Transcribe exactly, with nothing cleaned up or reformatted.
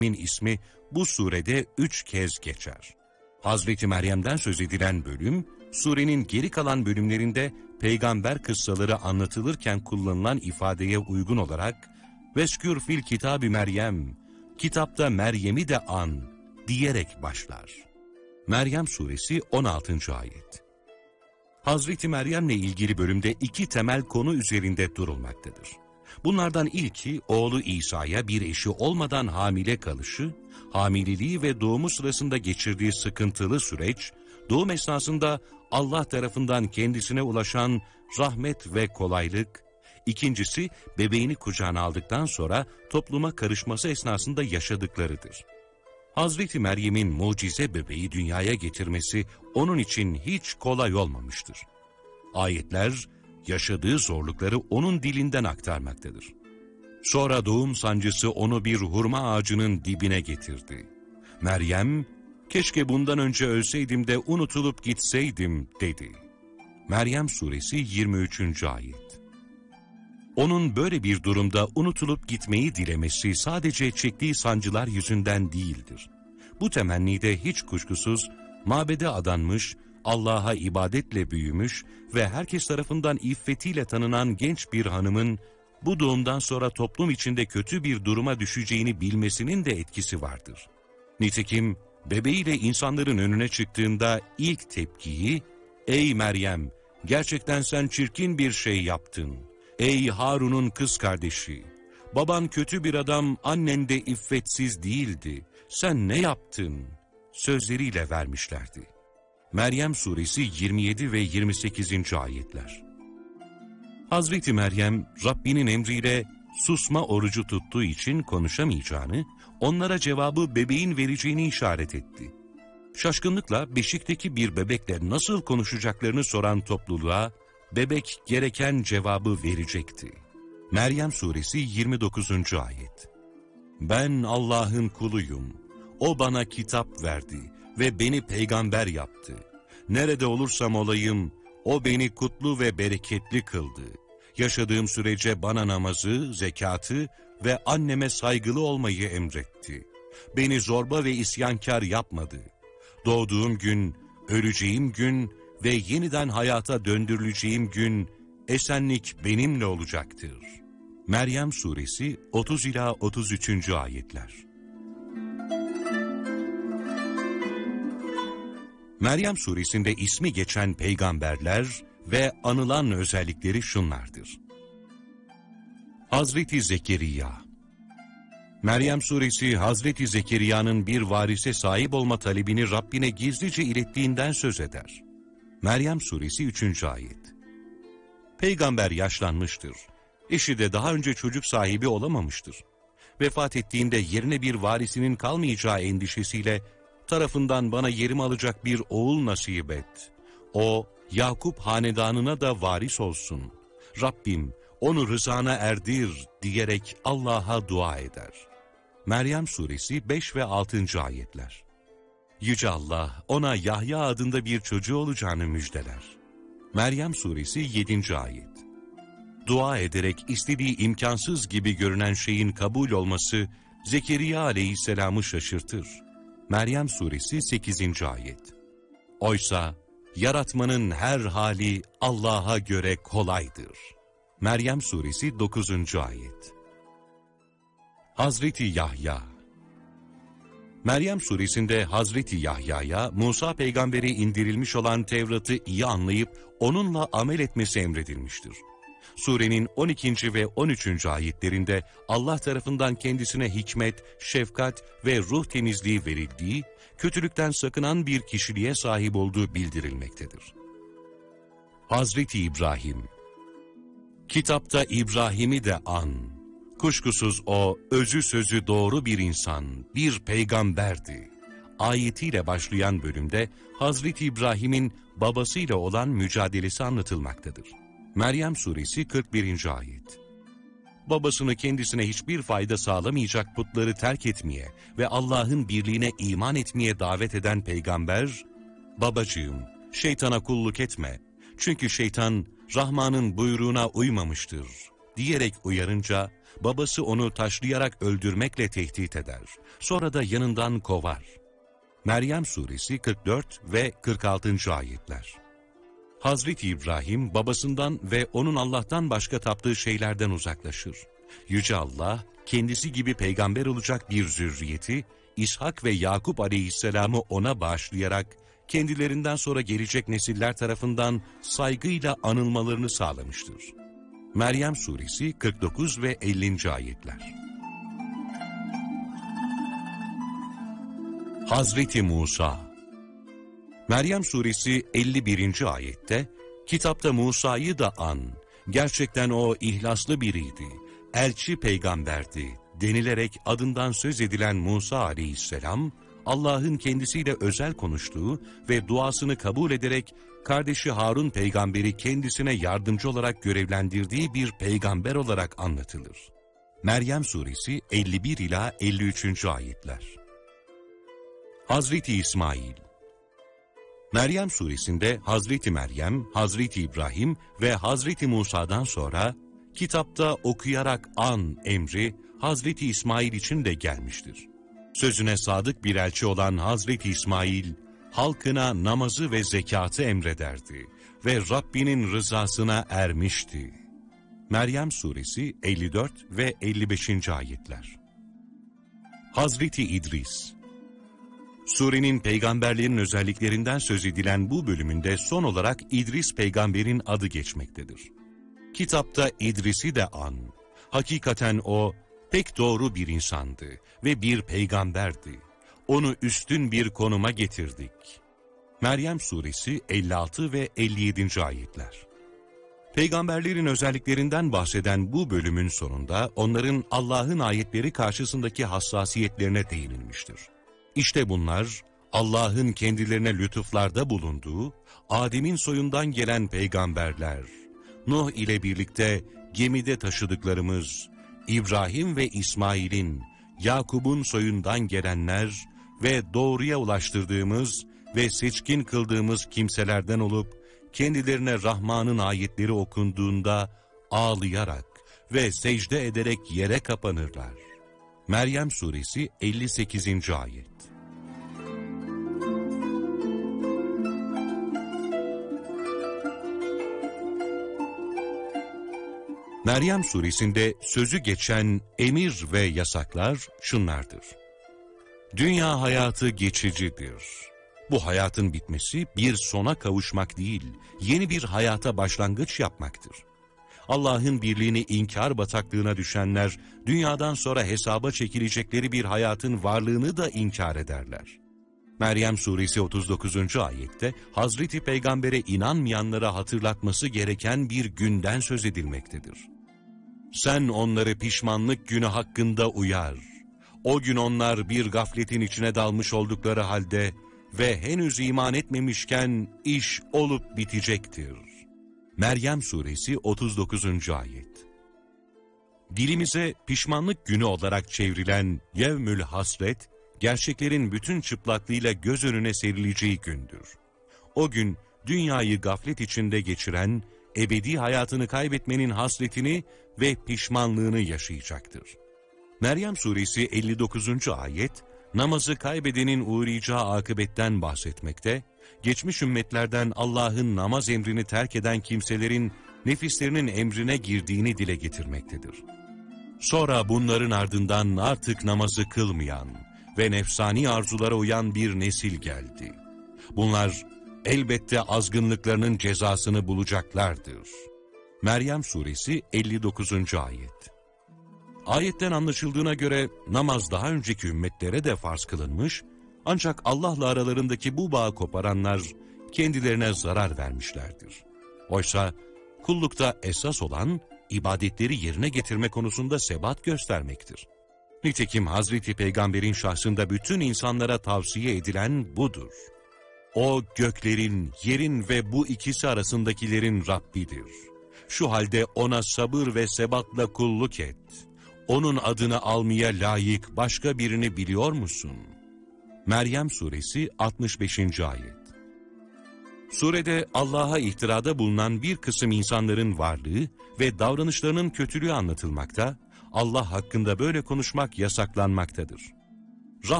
ismi bu surede üç kez geçer. Hazreti Meryem'den söz edilen bölüm, surenin geri kalan bölümlerinde peygamber kıssaları anlatılırken kullanılan ifadeye uygun olarak "Veskür fil kitab-ı Meryem", kitapta Meryem'i de an diyerek başlar. Meryem suresi on altıncı ayet. Hazreti Meryem'le ilgili bölümde iki temel konu üzerinde durulmaktadır. Bunlardan ilki oğlu İsa'ya bir eşi olmadan hamile kalışı, hamileliği ve doğumu sırasında geçirdiği sıkıntılı süreç, doğum esnasında Allah tarafından kendisine ulaşan rahmet ve kolaylık, İkincisi bebeğini kucağına aldıktan sonra topluma karışması esnasında yaşadıklarıdır. Hazreti Meryem'in mucize bebeği dünyaya getirmesi onun için hiç kolay olmamıştır. Ayetler yaşadığı zorlukları onun dilinden aktarmaktadır. Sonra doğum sancısı onu bir hurma ağacının dibine getirdi. Meryem, "Keşke bundan önce ölseydim de unutulup gitseydim" dedi. Meryem suresi yirmi üçüncü ayet. Onun böyle bir durumda unutulup gitmeyi dilemesi sadece çektiği sancılar yüzünden değildir. Bu temennide hiç kuşkusuz mabede adanmış, Allah'a ibadetle büyümüş ve herkes tarafından iffetiyle tanınan genç bir hanımın bu doğumdan sonra toplum içinde kötü bir duruma düşeceğini bilmesinin de etkisi vardır. Nitekim bebeğiyle insanların önüne çıktığında ilk tepkiyi, "Ey Meryem, gerçekten sen çirkin bir şey yaptın. Ey Harun'un kız kardeşi, baban kötü bir adam, annen de iffetsiz değildi. Sen ne yaptın?" sözleriyle vermişlerdi. Meryem suresi yirmi yedi ve yirmi sekizinci ayetler. Hazreti Meryem, Rabbinin emriyle susma orucu tuttuğu için konuşamayacağını, onlara cevabı bebeğin vereceğini işaret etti. Şaşkınlıkla beşikteki bir bebekle nasıl konuşacaklarını soran topluluğa, bebek gereken cevabı verecekti. Meryem suresi yirmi dokuzuncu ayet. "Ben Allah'ın kuluyum. O bana kitap verdi ve beni peygamber yaptı. Nerede olursam olayım, o beni kutlu ve bereketli kıldı. Yaşadığım sürece bana namazı, zekatı ve anneme saygılı olmayı emretti. Beni zorba ve isyankar yapmadı. Doğduğum gün, öleceğim gün ve yeniden hayata döndürüleceğim gün esenlik benimle olacaktır." Meryem suresi otuz ila otuz üçüncü ayetler. Meryem suresinde ismi geçen peygamberler ve anılan özellikleri şunlardır. Hazreti Zekeriya. Meryem suresi Hazreti Zekeriya'nın bir varise sahip olma talebini Rabbine gizlice ilettiğinden söz eder. Meryem suresi üçüncü ayet. Peygamber yaşlanmıştır. Eşi de daha önce çocuk sahibi olamamıştır. Vefat ettiğinde yerine bir varisinin kalmayacağı endişesiyle tarafından bana yerimi alacak bir oğul nasip et. O Yakup hanedanına da varis olsun. Rabbim onu rızana erdir diyerek Allah'a dua eder. Meryem suresi beş ve altıncı ayetler. Yüce Allah ona Yahya adında bir çocuğu olacağını müjdeler. Meryem suresi yedinci ayet. Dua ederek istediği imkansız gibi görünen şeyin kabul olması Zekeriya aleyhisselamı şaşırtır. Meryem suresi sekizinci ayet. Oysa yaratmanın her hali Allah'a göre kolaydır. Meryem suresi dokuzuncu ayet. Hazreti Yahya. Meryem suresinde Hazreti Yahya'ya Musa peygambere indirilmiş olan Tevrat'ı iyi anlayıp onunla amel etmesi emredilmiştir. Surenin on ikinci ve on üçüncü ayetlerinde Allah tarafından kendisine hikmet, şefkat ve ruh temizliği verildiği, kötülükten sakınan bir kişiliğe sahip olduğu bildirilmektedir. Hazreti İbrahim. Kitapta İbrahim'i de an. Kuşkusuz o özü sözü doğru bir insan, bir peygamberdi. Ayetiyle başlayan bölümde Hazreti İbrahim'in babasıyla olan mücadelesi anlatılmaktadır. Meryem suresi kırk birinci ayet. Babasını kendisine hiçbir fayda sağlamayacak putları terk etmeye ve Allah'ın birliğine iman etmeye davet eden peygamber, "Babacığım, şeytana kulluk etme. Çünkü şeytan Rahman'ın buyruğuna uymamıştır" diyerek uyarınca, babası onu taşlayarak öldürmekle tehdit eder. Sonra da yanından kovar. Meryem Suresi kırk dört ve kırk altıncı ayetler. Hazreti İbrahim babasından ve onun Allah'tan başka taptığı şeylerden uzaklaşır. Yüce Allah, kendisi gibi peygamber olacak bir zürriyeti, İshak ve Yakup aleyhisselamı ona bağışlayarak, kendilerinden sonra gelecek nesiller tarafından saygıyla anılmalarını sağlamıştır. Meryem Suresi kırk dokuz ve ellinci ayetler. Hazreti Musa. Meryem Suresi elli birinci ayette, kitapta Musa'yı da an, gerçekten o ihlaslı biriydi, elçi peygamberdi denilerek adından söz edilen Musa aleyhisselam, Allah'ın kendisiyle özel konuştuğu ve duasını kabul ederek kardeşi Harun peygamberi kendisine yardımcı olarak görevlendirdiği bir peygamber olarak anlatılır. Meryem Suresi elli bir ila elli üçüncü ayetler. Hazreti İsmail. Meryem Suresinde Hazreti Meryem, Hazreti İbrahim ve Hazreti Musa'dan sonra kitapta okuyarak an emri Hazreti İsmail için de gelmiştir. Sözüne sadık bir elçi olan Hazreti İsmail, halkına namazı ve zekatı emrederdi ve Rabbinin rızasına ermişti. Meryem Suresi elli dört ve elli beşinci ayetler. Hazreti İdris. Surenin peygamberlerin özelliklerinden söz edilen bu bölümünde son olarak İdris peygamberin adı geçmektedir. Kitapta İdris'i de an. Hakikaten o pek doğru bir insandı ve bir peygamberdi. Onu üstün bir konuma getirdik. Meryem Suresi elli altı ve elli yedinci ayetler. Peygamberlerin özelliklerinden bahseden bu bölümün sonunda onların Allah'ın ayetleri karşısındaki hassasiyetlerine değinilmiştir. İşte bunlar Allah'ın kendilerine lütuflarda bulunduğu Adem'in soyundan gelen peygamberler, Nuh ile birlikte gemide taşıdıklarımız, İbrahim ve İsmail'in, Yakub'un soyundan gelenler ve doğruya ulaştırdığımız ve seçkin kıldığımız kimselerden olup, kendilerine Rahman'ın ayetleri okunduğunda ağlayarak ve secde ederek yere kapanırlar. Meryem Suresi elli sekizinci ayet. Meryem Suresinde sözü geçen emir ve yasaklar şunlardır. Dünya hayatı geçicidir. Bu hayatın bitmesi bir sona kavuşmak değil, yeni bir hayata başlangıç yapmaktır. Allah'ın birliğini inkar bataklığına düşenler, dünyadan sonra hesaba çekilecekleri bir hayatın varlığını da inkar ederler. Meryem Suresi otuz dokuzuncu ayette Hazreti Peygamber'e inanmayanlara hatırlatması gereken bir günden söz edilmektedir. Sen onları pişmanlık günü hakkında uyar. O gün onlar bir gafletin içine dalmış oldukları halde ve henüz iman etmemişken iş olup bitecektir. Meryem Suresi otuz dokuzuncu ayet. Dilimize pişmanlık günü olarak çevrilen Yevmül Hasret, gerçeklerin bütün çıplaklığıyla göz önüne serileceği gündür. O gün dünyayı gaflet içinde geçiren, ebedi hayatını kaybetmenin hasretini ve pişmanlığını yaşayacaktır. Meryem Suresi elli dokuzuncu ayet, namazı kaybedenin uğrayacağı akıbetten bahsetmekte, geçmiş ümmetlerden Allah'ın namaz emrini terk eden kimselerin nefislerinin emrine girdiğini dile getirmektedir. Sonra bunların ardından artık namazı kılmayan ve nefsani arzulara uyan bir nesil geldi. Bunlar elbette azgınlıklarının cezasını bulacaklardır. Meryem Suresi elli dokuzuncu ayet. Ayetten anlaşıldığına göre namaz daha önceki ümmetlere de farz kılınmış, ancak Allah'la aralarındaki bu bağı koparanlar kendilerine zarar vermişlerdir. Oysa kullukta esas olan ibadetleri yerine getirme konusunda sebat göstermektir. Nitekim Hazreti Peygamber'in şahsında bütün insanlara tavsiye edilen budur. O göklerin, yerin ve bu ikisi arasındakilerin Rabbidir. Şu halde ona sabır ve sebatla kulluk et. Onun adını almaya layık başka birini biliyor musun? Meryem Suresi altmış beşinci ayet. Surede Allah'a iftirada bulunan bir kısım insanların varlığı ve davranışlarının kötülüğü anlatılmakta, Allah hakkında böyle konuşmak yasaklanmaktadır.